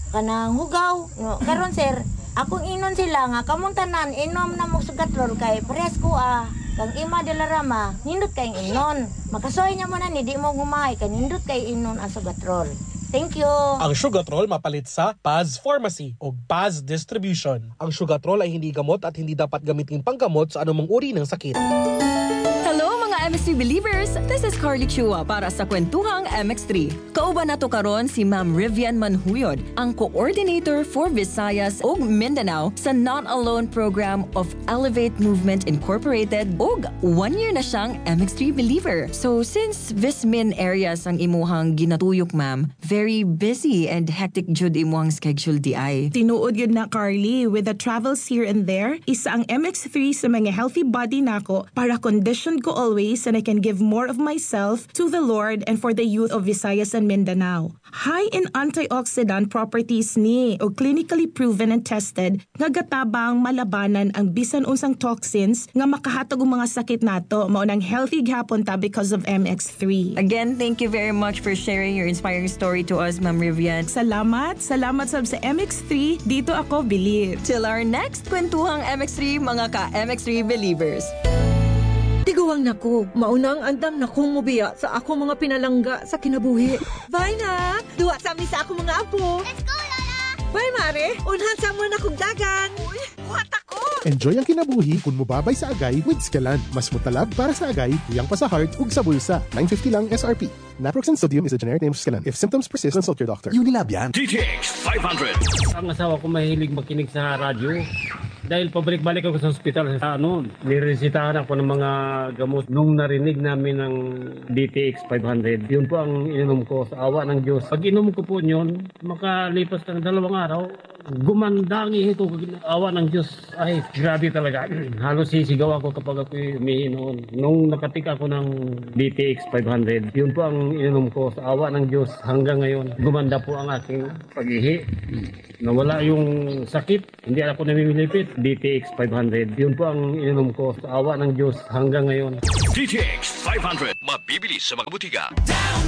kanang hugaw. No, karon sir, akong inon sila nga kamong tanan inom na mo sugatrol kay parehas ko kang ima de la rama nindot kay inon. Makasoy nya mo na ni di mo gumay kay nindot kay inon ang sugatrol. Thank you. Ang Sugatrol mapalit sa Paz Pharmacy o Paz Distribution. Ang Sugatrol ay hindi gamot at hindi dapat gamitin panggamot sa anumang uri ng sakit. Hello mga MX3 believers! This is Carly Chua para sa Kwentuhang MX3. Kauban nato karon si Ma'am Rivian Manhuyod, ang Coordinator for Visayas ug Mindanao sa Not Alone Program of Elevate Movement Incorporated ug 1 year na siyang MX3 believer. So since Vismin areas ang imuhang ginatuyok ma'am, very busy and hectic jud imuhang schedule di ay. Tinuod yun na Carly, with the travels here and there, isa ang MX3 sa mga healthy body nako para condition ko always and I can give more of myself to the Lord and for the youth of Visayas and Mindanao. High in antioxidant properties ni o clinically proven and tested nga gatabang malabanan ang bisan unsang toxins nga makahatag og mga sakit nato mao nang healthy gyapon ta because of MX3. Again, thank you very much for sharing your inspiring story to us, Ma'am Rivian. Salamat sab sa MX3. Dito ako believe. Till our next Kwentuhang MX3, mga ka-MX3 believers. Tiguang nako, maunang andam na kong mubiya sa ako mga pinalangga sa kinabuhi. Bye na! Duwa sa amin sa ako mga apo. Let's go, Lola! Bye, Mare! Unhan sa mo na kong dagan. Uy, kuhat ako! Enjoy ang kinabuhi kung mubabay sa agay with Scalan. Mas mutalab para sa agay, tuyang pa sa heart ug sa bulsa. 950 lang SRP. Naproxen sodium is a generic name of Scalan. If symptoms persist, consult your doctor. Unilab yan. DTX 500. Ang asawa ko mahilig makinig sa radyo. Dahil pabalik-balik ako sa ospital, niresitahan ako ng mga gamot. Nung narinig namin ng DTX 500, yun po ang ininom ko sa awa ng Diyos. Pag inom ko po yun, makalipas ng 2 araw, gumandangi ito. Awa ng Diyos, ay grabe talaga. Halos sisigaw ako kapag ako umihi noon. Nung nakatik ako ng DTX 500, yun po ang ininom ko sa awa ng Diyos. Hanggang ngayon, gumanda po ang aking pag-ihi. Nawala yung sakit, hindi ako namimilipit. DTX 500, yun po ang ininom ko sa awa ng Diyos hanggang ngayon. DTX 500, mabibili sa mga butika.